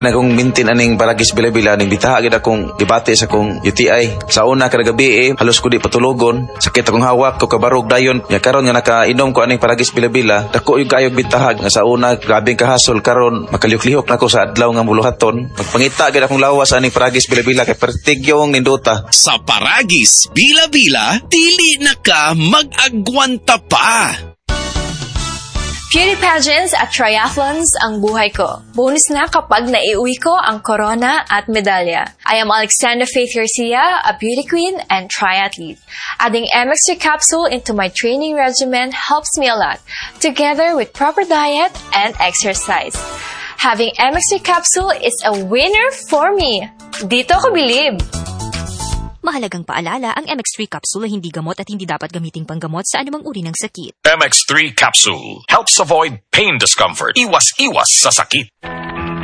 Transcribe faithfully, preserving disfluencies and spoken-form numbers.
Nagong mintin aning paragis bila-bila ning bitaha gid akong dibati sa akong U T I. Sa una kada gabi eh, halos ko di patulogon. Sakit akong hawak ko kabarog dayon. Nya karon nga nakainom ko aning paragis bila-bila, dako yung kayog bitahag nga sa una grabing kahasol karon makalihok-lihok nako sa adlaw nga muluhaton. Magpangita gid akong lawas aning paragis bila-bila kay pertigyong ninduta. Sa paragis bila-bila, dili na ka mag-agwanta pa. Beauty pageants at triathlons ang buhay ko. Bonus na kapag naiuwi ko ang corona at medalya. I am Alexandra Faith Garcia, a beauty queen and triathlete. Adding M X three capsule into my training regimen helps me a lot, together with proper diet and exercise. Having M X three capsule is a winner for me. Dito ko bilib. Mahalagang paalala, ang M X three capsule ay hindi gamot at hindi dapat gamiting panggamot sa anumang uri ng sakit. M X three capsule helps avoid pain discomfort. Iwas-iwas sa sakit.